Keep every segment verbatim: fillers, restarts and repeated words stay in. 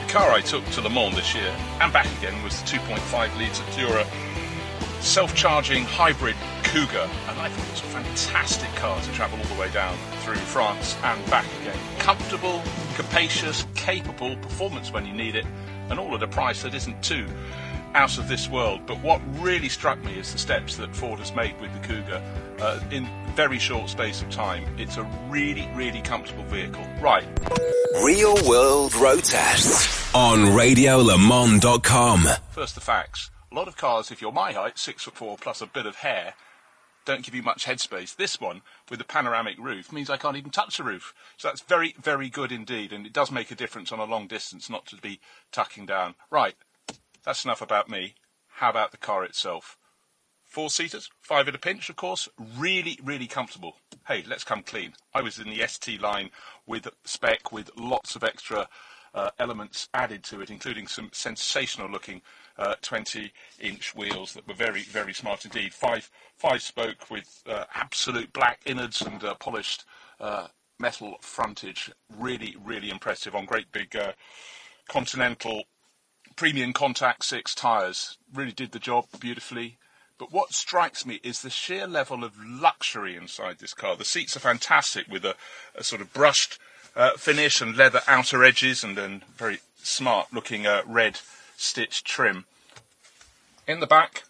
car I took to Le Mans this year and back again was the two point five litre Dura self-charging hybrid Cougar, and I thought it was a fantastic car to travel all the way down through France and back again. Comfortable, capacious, capable, performance when you need it, and all at a price that isn't too out of this world. But what really struck me is the steps that Ford has made with the Cougar uh, in very short space of time. It's a really, really comfortable vehicle. Right. Real World Road Tests on radio le mans dot com. First, the facts. A lot of cars, if you're my height, six foot four plus a bit of hair, don't give you much headspace. This one, with a panoramic roof, means I can't even touch the roof. So that's very, very good indeed, and it does make a difference on a long distance not to be tucking down. Right, that's enough about me. How about the car itself? Four-seaters, five at a pinch, of course. Really, really comfortable. Hey, let's come clean. I was in the S T line with spec, with lots of extra uh, elements added to it, including some sensational-looking Uh, twenty-inch wheels that were very, very smart indeed. Five, five-spoke with uh, absolute black innards and uh, polished uh, metal frontage. Really, really impressive on great big uh, Continental premium contact six tyres. Really did the job beautifully. But what strikes me is the sheer level of luxury inside this car. The seats are fantastic with a, a sort of brushed uh, finish and leather outer edges and then very smart-looking uh, red stitched trim. In the back,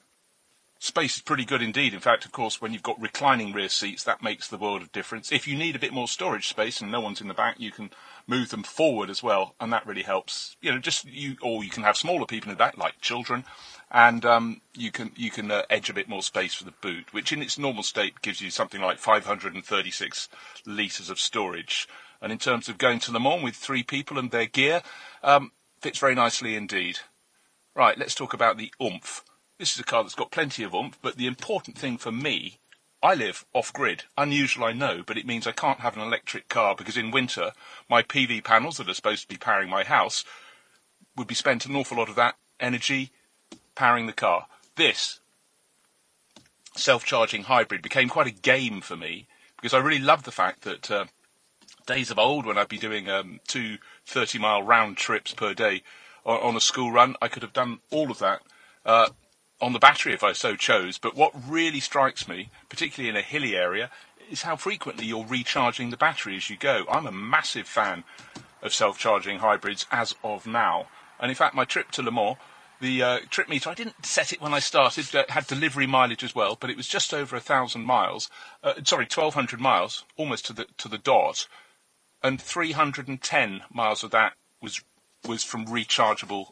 space is pretty good indeed. In fact, of course, when you've got reclining rear seats, that makes the world of difference. If you need a bit more storage space and no one's in the back, you can move them forward as well, and that really helps. You know, just you, or you can have smaller people in the back, like children, and um, you can you can uh, edge a bit more space for the boot, which in its normal state gives you something like five hundred thirty-six litres of storage. And in terms of going to Le Mans with three people and their gear, um, fits very nicely indeed. Right, let's talk about the oomph. This is a car that's got plenty of oomph, but the important thing for me, I live off-grid. Unusual, I know, but it means I can't have an electric car because in winter, my P V panels that are supposed to be powering my house would be spent an awful lot of that energy powering the car. This self-charging hybrid became quite a game for me because I really love the fact that uh, days of old when I'd be doing um, two thirty-mile round trips per day on a school run, I could have done all of that uh, on the battery if I so chose. But what really strikes me, particularly in a hilly area, is how frequently you're recharging the battery as you go. I'm a massive fan of self-charging hybrids as of now. And in fact, my trip to Le Mans, the uh, trip meter, I didn't set it when I started, it had delivery mileage as well, but it was just over a thousand miles, uh, sorry, twelve hundred miles, almost to the to the dot, and three hundred ten miles of that was was from rechargeable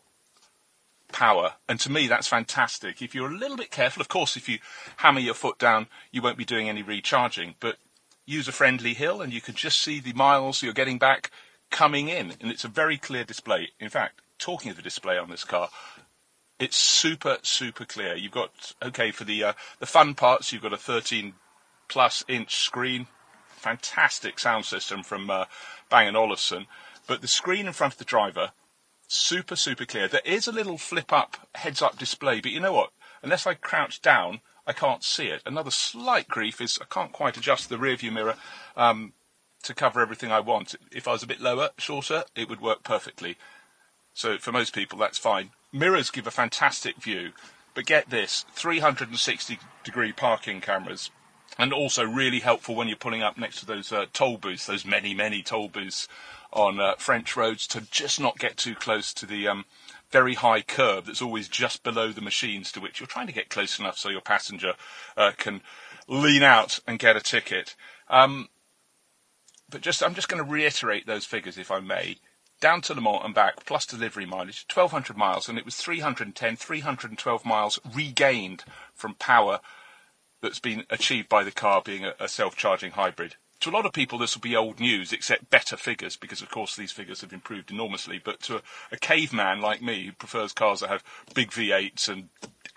power. And to me, that's fantastic. If you're a little bit careful, of course, if you hammer your foot down, you won't be doing any recharging. But use a friendly hill and you can just see the miles you're getting back coming in. And it's a very clear display. In fact, talking of the display on this car, it's super, super clear. You've got, okay, for the uh, the fun parts, you've got a thirteen plus inch screen. Fantastic sound system from uh, Bang and Olufsen. But the screen in front of the driver, super, super clear. There is a little flip-up, heads-up display, but you know what? Unless I crouch down, I can't see it. Another slight grief is I can't quite adjust the rear-view mirror um, to cover everything I want. If I was a bit lower, shorter, it would work perfectly. So for most people, that's fine. Mirrors give a fantastic view, but get this, three hundred sixty degree parking cameras. And also really helpful when you're pulling up next to those uh, toll booths, those many, many toll booths on uh, French roads, to just not get too close to the um, very high curb that's always just below the machines to which you're trying to get close enough so your passenger uh, can lean out and get a ticket. Um, but just, I'm just going to reiterate those figures, if I may. Down to Le Mans and back, plus delivery mileage, twelve hundred miles, and it was three hundred ten, three hundred twelve miles regained from power that's been achieved by the car being a, a self-charging hybrid. To a lot of people, this will be old news, except better figures, because, of course, these figures have improved enormously. But to a, a caveman like me, who prefers cars that have big V eights and